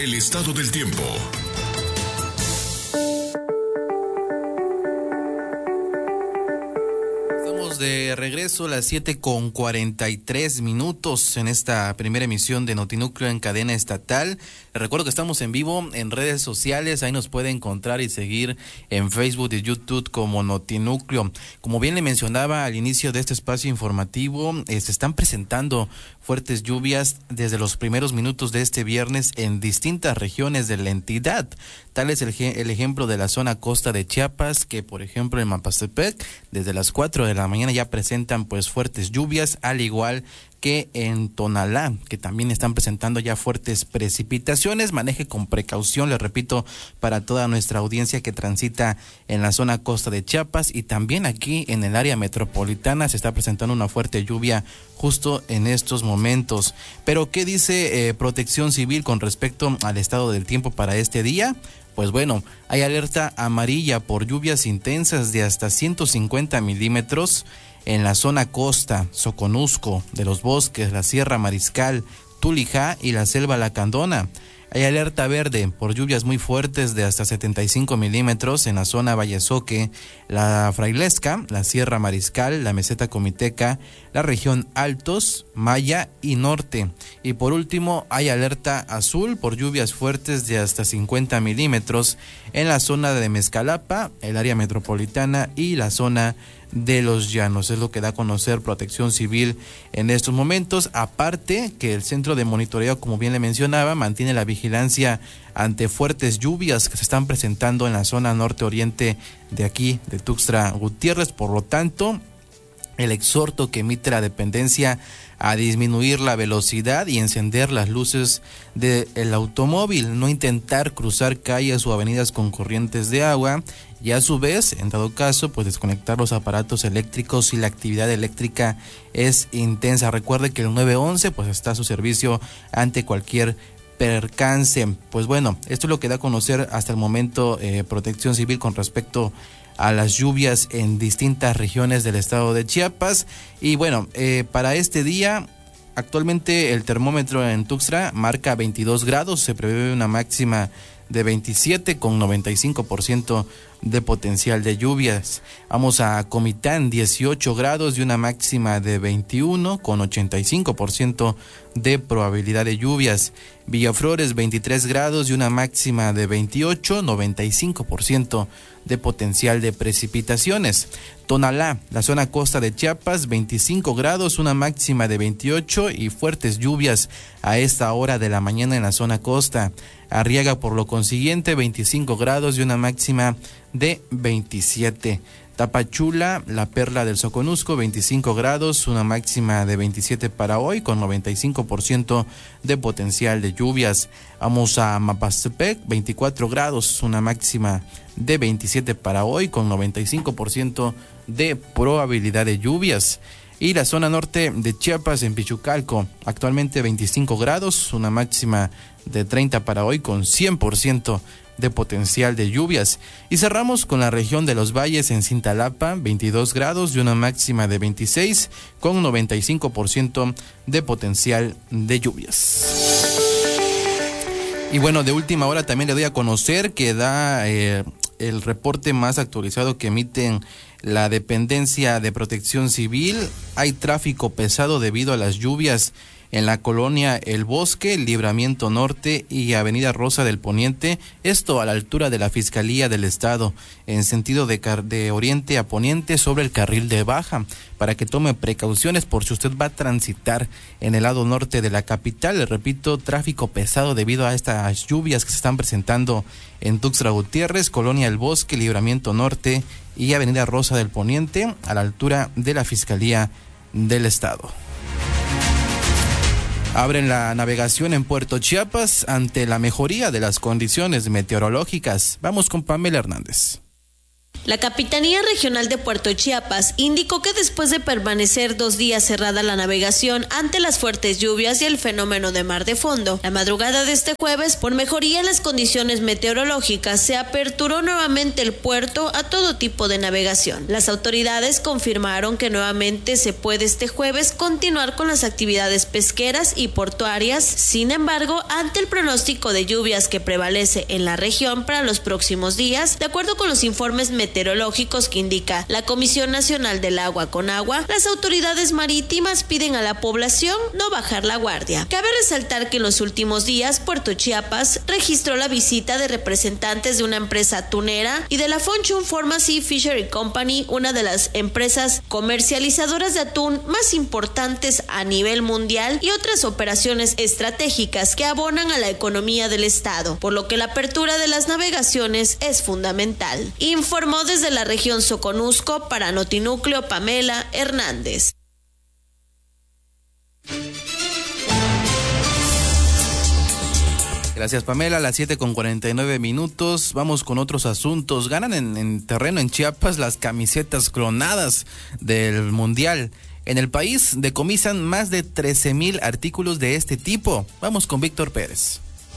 El estado del tiempo. De regreso a las 7:43 en esta primera emisión de Notinúcleo en cadena estatal. Les recuerdo que estamos en vivo en redes sociales, ahí nos puede encontrar y seguir en Facebook y YouTube como Notinúcleo. Como bien le mencionaba al inicio de este espacio informativo, se están presentando fuertes lluvias desde los primeros minutos de este viernes en distintas regiones de la entidad. Tal es el ejemplo de la zona costa de Chiapas, que por ejemplo en Mapastepec, desde las 4 de la mañana ya presentan pues fuertes lluvias, al igual que en Tonalá, que también están presentando ya fuertes precipitaciones. Maneje con precaución, les repito, para toda nuestra audiencia que transita en la zona costa de Chiapas, y también aquí en el área metropolitana se está presentando una fuerte lluvia justo en estos momentos. Pero ¿qué dice Protección Civil con respecto al estado del tiempo para este día? Pues bueno, hay alerta amarilla por lluvias intensas de hasta 150 milímetros en la zona costa, Soconusco, de los Bosques, la Sierra Mariscal, Tulijá y la Selva Lacandona. Hay alerta verde por lluvias muy fuertes de hasta 75 milímetros en la zona Vallesoque, la Frailesca, la Sierra Mariscal, la Meseta Comiteca, la región Altos, Maya y Norte. Y por último, hay alerta azul por lluvias fuertes de hasta 50 milímetros en la zona de Mezcalapa, el área metropolitana y la zona de los llanos. Es lo que da a conocer Protección Civil en estos momentos. Aparte que el centro de monitoreo, como bien le mencionaba, mantiene la vigilancia ante fuertes lluvias que se están presentando en la zona norte-oriente de aquí, de Tuxtla Gutiérrez. Por lo tanto, el exhorto que emite la dependencia a disminuir la velocidad y encender las luces del automóvil, no intentar cruzar calles o avenidas con corrientes de agua, y a su vez, en dado caso, pues desconectar los aparatos eléctricos si la actividad eléctrica es intensa. Recuerde que el 911 pues está a su servicio ante cualquier percance. Pues bueno, esto es lo que da a conocer hasta el momento Protección Civil con respecto a las lluvias en distintas regiones del estado de Chiapas. Y bueno, para este día, actualmente el termómetro en Tuxtla marca 22 grados, se prevé una máxima de 27 con 95% de potencial de lluvias. Vamos a Comitán, 18 grados y una máxima de 21 con 85% de probabilidad de lluvias. Villaflores, 23 grados y una máxima de 28, 95% de potencial de precipitaciones. Tonalá, la zona costa de Chiapas, 25 grados, una máxima de 28 y fuertes lluvias a esta hora de la mañana en la zona costa. Arriaga, por lo consiguiente, 25 grados y una máxima de 27. Tapachula, la perla del Soconusco, 25 grados, una máxima de 27 para hoy, con 95% de potencial de lluvias. Vamos a Mapastepec, 24 grados, una máxima de 27 para hoy, con 95% de probabilidad de lluvias. Y la zona norte de Chiapas, en Pichucalco, actualmente 25 grados, una máxima de 30 para hoy, con 100% de potencial de lluvias. Y cerramos con la región de los valles en Cintalapa, 22 grados y una máxima de 26, con 95% de potencial de lluvias. Y bueno, de última hora también le doy a conocer que da el reporte más actualizado que emiten la dependencia de Protección Civil. Hay tráfico pesado debido a las lluvias en la colonia El Bosque, Libramiento Norte y Avenida Rosa del Poniente, esto a la altura de la Fiscalía del Estado, en sentido de oriente a poniente sobre el carril de baja, para que tome precauciones por si usted va a transitar en el lado norte de la capital. Le repito, tráfico pesado debido a estas lluvias que se están presentando en Tuxtla Gutiérrez, colonia El Bosque, Libramiento Norte y Avenida Rosa del Poniente, a la altura de la Fiscalía del Estado. Abren la navegación en Puerto Chiapas ante la mejoría de las condiciones meteorológicas. Vamos con Pamela Hernández. La Capitanía Regional de Puerto Chiapas indicó que después de permanecer 2 días cerrada la navegación ante las fuertes lluvias y el fenómeno de mar de fondo, la madrugada de este jueves, por mejoría en las condiciones meteorológicas, se aperturó nuevamente el puerto a todo tipo de navegación. Las autoridades confirmaron que nuevamente se puede este jueves continuar con las actividades pesqueras y portuarias. Sin embargo, ante el pronóstico de lluvias que prevalece en la región para los próximos días, de acuerdo con los informes meteorológicos que indica la Comisión Nacional del Agua con Agua, las autoridades marítimas piden a la población no bajar la guardia. Cabe resaltar que en los últimos días Puerto Chiapas registró la visita de representantes de una empresa atunera y de la Fortune Pharmacy Fishery Company, una de las empresas comercializadoras de atún más importantes a nivel mundial, y otras operaciones estratégicas que abonan a la economía del estado, por lo que la apertura de las navegaciones es fundamental. Informó desde la región Soconusco para Notinúcleo Pamela Hernández. Gracias, Pamela. A las 7:49. Vamos con otros asuntos. Ganan en terreno en Chiapas las camisetas clonadas del Mundial. En el país decomisan más de 13,000 artículos de este tipo. Vamos con Víctor Pérez.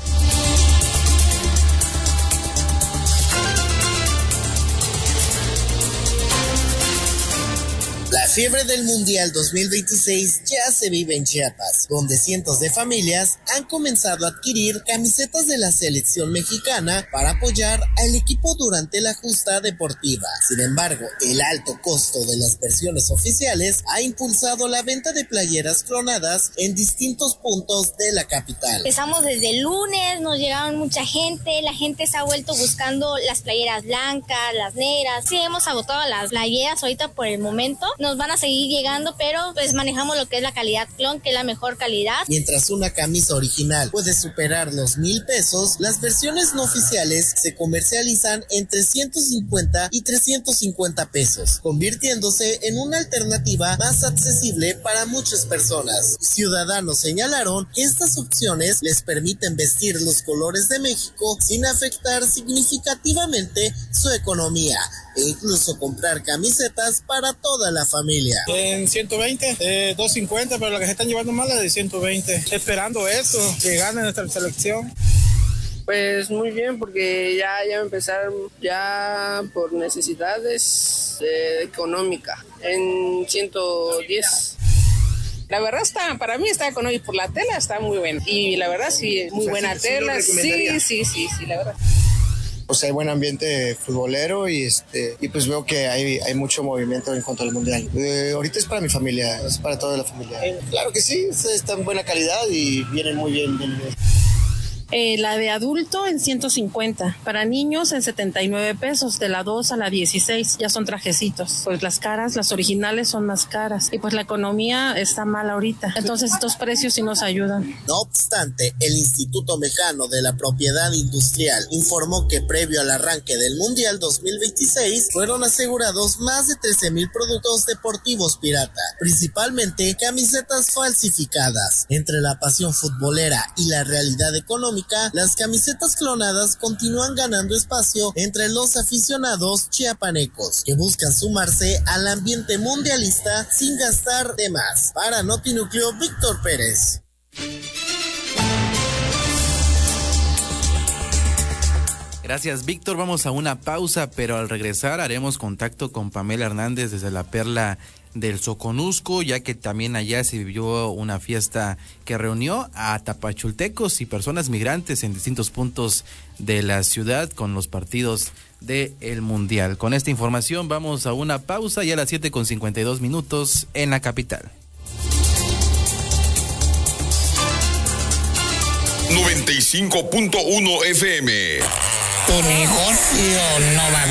La fiebre del Mundial 2026 ya se vive en Chiapas, donde cientos de familias han comenzado a adquirir camisetas de la selección mexicana para apoyar al equipo durante la justa deportiva. Sin embargo, el alto costo de las versiones oficiales ha impulsado la venta de playeras clonadas en distintos puntos de la capital. Empezamos desde el lunes, nos llegaron mucha gente, la gente se ha vuelto buscando las playeras blancas, las negras. Sí, hemos agotado las playeras ahorita por el momento. Nos van a seguir llegando, pero pues manejamos lo que es la calidad clon, que es la mejor calidad. Mientras una camisa original puede superar los 1,000 pesos, las versiones no oficiales se comercializan entre 150 y 350 pesos, convirtiéndose en una alternativa más accesible para muchas personas. Ciudadanos señalaron que estas opciones les permiten vestir los colores de México sin afectar significativamente su economía e incluso comprar camisetas para toda la familia. En 120, 250, pero la que se están llevando más la de 120. Esperando eso, que gane nuestra selección. Pues muy bien, porque ya empezaron ya por necesidades económicas en 110. La verdad para mí está económico, por la tela está muy buena. Y la verdad sí, muy buena tela. Sí, la verdad. Pues hay buen ambiente futbolero y pues veo que hay mucho movimiento en cuanto al mundial. Ahorita es para mi familia, es para toda la familia. Claro que sí, está en buena calidad y vienen muy bien. La de adulto en 150, para niños en 79 pesos, de la 2 a la 16, ya son trajecitos. Pues las originales son más caras y pues la economía está mal ahorita, entonces estos precios sí nos ayudan. No obstante, el Instituto Mexicano de la Propiedad Industrial informó que previo al arranque del Mundial 2026 fueron asegurados más de 13,000 productos deportivos pirata, principalmente camisetas falsificadas. Entre la pasión futbolera y la realidad económica, las camisetas clonadas continúan ganando espacio entre los aficionados chiapanecos que buscan sumarse al ambiente mundialista sin gastar de más. Para Notinúcleo, Víctor Pérez. Gracias, Víctor. Vamos a una pausa, pero al regresar haremos contacto con Pamela Hernández desde la Perla del Soconusco, ya que también allá se vivió una fiesta que reunió a tapachultecos y personas migrantes en distintos puntos de la ciudad con los partidos del Mundial. Con esta información vamos a una pausa y a las 7:52 en la capital. 95.1 FM. ¿Tu negocio no va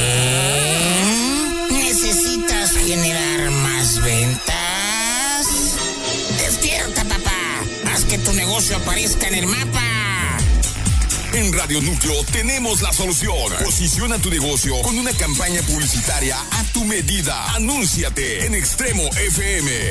bien? ¿Necesitas generar más ventas? ¡Despierta, papá! Haz que tu negocio aparezca en el mapa. En Radio Núcleo tenemos la solución. Posiciona tu negocio con una campaña publicitaria a tu medida. Anúnciate en Extremo FM.